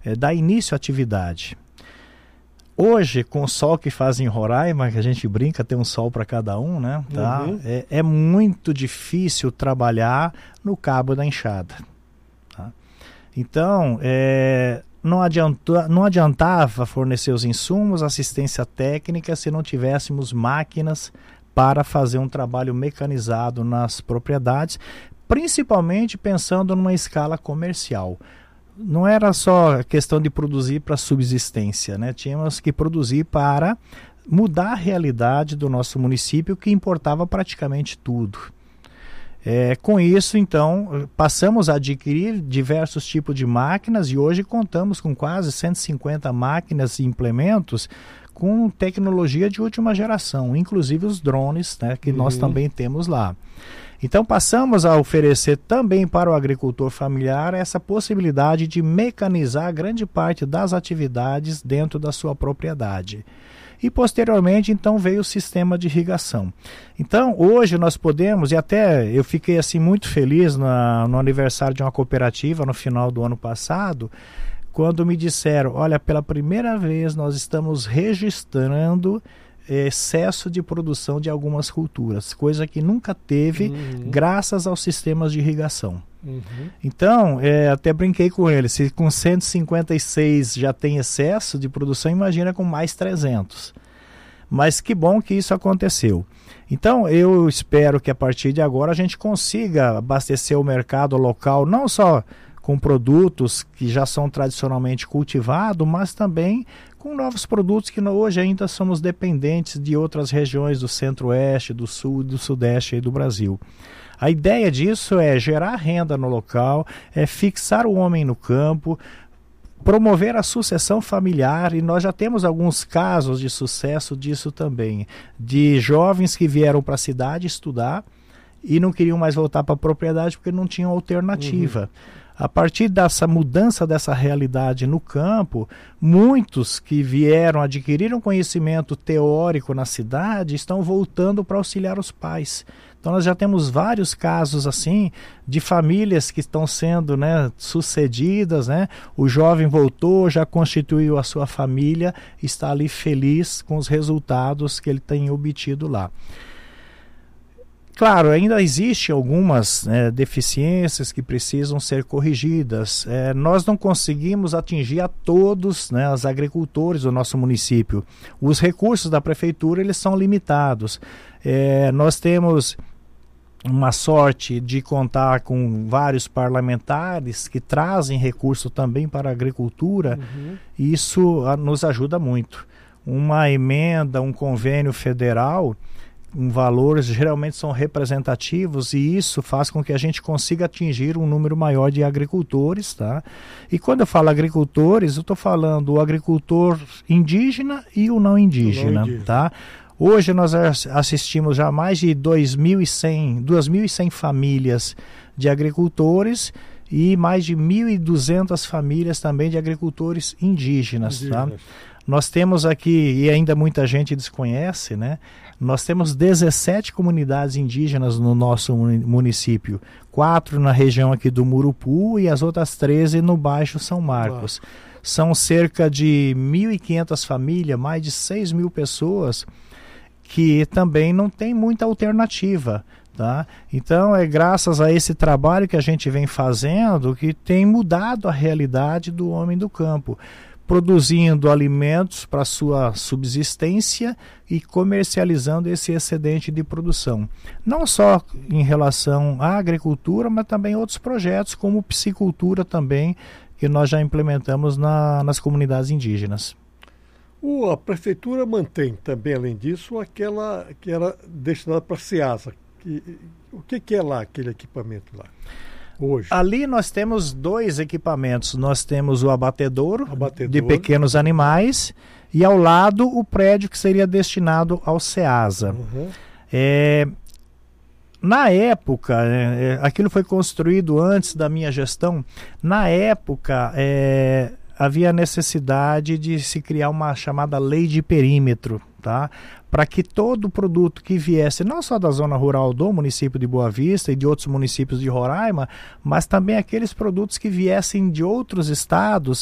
dar início à atividade. Hoje, com o sol que faz em Roraima, que a gente brinca, tem um sol para cada um, né? Tá? Uhum. É muito difícil trabalhar no cabo da enxada. Tá? Então, não adiantava fornecer os insumos, assistência técnica, se não tivéssemos máquinas para fazer um trabalho mecanizado nas propriedades, principalmente pensando numa escala comercial. Não era só questão de produzir para subsistência, né? Tínhamos que produzir para mudar a realidade do nosso município, que importava praticamente tudo. Com isso, então, passamos a adquirir diversos tipos de máquinas e hoje contamos com quase 150 máquinas e implementos com tecnologia de última geração, inclusive os drones, né, que nós também temos lá. Então passamos a oferecer também para o agricultor familiar essa possibilidade de mecanizar grande parte das atividades dentro da sua propriedade. E posteriormente então veio o sistema de irrigação. Então hoje nós podemos, e até eu fiquei assim muito feliz no aniversário de uma cooperativa no final do ano passado, quando me disseram, olha, pela primeira vez nós estamos registrando excesso de produção de algumas culturas, coisa que nunca teve graças aos sistemas de irrigação. Então, até brinquei com ele, se com 156 já tem excesso de produção, imagina com mais 300. Mas que bom que isso aconteceu. Então, eu espero que a partir de agora a gente consiga abastecer o mercado local, não só com produtos que já são tradicionalmente cultivados, mas também com novos produtos que hoje ainda somos dependentes de outras regiões do centro-oeste, do sul e do sudeste aí do Brasil. A ideia disso é gerar renda no local, fixar o homem no campo, promover a sucessão familiar, e nós já temos alguns casos de sucesso disso também, de jovens que vieram para a cidade estudar e não queriam mais voltar para a propriedade porque não tinham alternativa. A partir dessa mudança dessa realidade no campo, muitos que vieram, adquiriram conhecimento teórico na cidade, estão voltando para auxiliar os pais. Então nós já temos vários casos assim, de famílias que estão sendo, né, sucedidas, né? O jovem voltou, já constituiu a sua família, está ali feliz com os resultados que ele tem obtido lá. Claro, ainda existem algumas deficiências que precisam ser corrigidas. Nós não conseguimos atingir a todos, né, os agricultores do nosso município. Os recursos da prefeitura eles são limitados. Nós temos uma sorte de contar com vários parlamentares que trazem recurso também para a agricultura, e isso nos ajuda muito. Uma emenda, um convênio federal, valores geralmente são representativos, e isso faz com que a gente consiga atingir um número maior de agricultores, tá? E quando eu falo agricultores, eu estou falando o agricultor indígena e o não indígena, tá? Hoje nós assistimos já mais de 2.100 famílias de agricultores e mais de 1.200 famílias também de agricultores indígenas, tá? Nós temos aqui, e ainda muita gente desconhece, né? Nós temos 17 comunidades indígenas no nosso município, 4 na região aqui do Murupu e as outras 13 no Baixo São Marcos. São cerca de 1.500 famílias, mais de 6.000 pessoas que também não tem muita alternativa, tá? Então é graças a esse trabalho que a gente vem fazendo que tem mudado a realidade do homem do campo, produzindo alimentos para sua subsistência e comercializando esse excedente de produção. Não só em relação à agricultura, mas também outros projetos como piscicultura também, que nós já implementamos nas comunidades indígenas. A prefeitura mantém também, além disso, aquela que era destinada para a Ceasa. O que é lá, aquele equipamento lá? Hoje. Ali nós temos 2 equipamentos. Nós temos o abatedouro de pequenos animais e ao lado o prédio que seria destinado ao Ceasa. Na época, aquilo foi construído antes da minha gestão. Na época, havia necessidade de se criar uma chamada lei de perímetro, tá? Para que todo produto que viesse, não só da zona rural do município de Boa Vista e de outros municípios de Roraima, mas também aqueles produtos que viessem de outros estados,